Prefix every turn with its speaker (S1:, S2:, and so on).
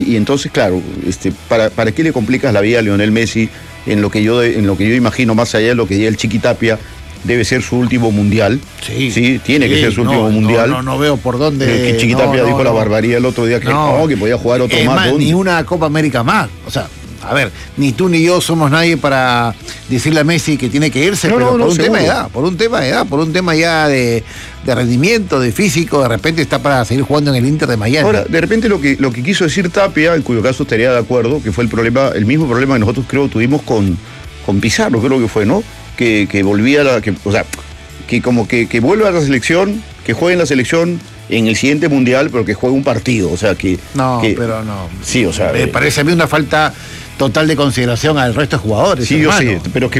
S1: Y entonces, claro, ¿para qué le complicas la vida a Lionel Messi en lo que yo imagino, más allá de lo que diga el Chiqui Tapia, debe ser su último mundial? Sí, tiene que ser su último mundial.
S2: No veo por dónde.
S1: Que Chiqui Tapia dijo la barbaridad el otro día que podía jugar otro más.
S2: Ni una Copa América más. O sea, a ver, ni tú ni yo somos nadie para decirle a Messi que tiene que irse, pero por un tema de edad, por un tema ya de rendimiento, de físico, de repente está para seguir jugando en el Inter de Miami.
S1: Ahora, de repente lo que quiso decir Tapia, en cuyo caso estaría de acuerdo, que fue el mismo problema que nosotros creo tuvimos con Pizarro, creo que fue, ¿no? Que volvía que vuelva a la selección, que juegue en la selección en el siguiente mundial, pero que juegue un partido, o sea que...
S2: pero no.
S1: Sí, o sea...
S2: Me parece a mí una falta total de consideración al resto de jugadores.
S1: Sí, hermano. Yo sé, pero que